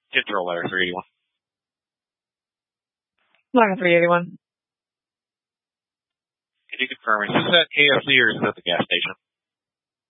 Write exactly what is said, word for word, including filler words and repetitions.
Control letter three eighty-one. Line three eighty-one. Can you confirm, is this at K F C or is it at the gas station?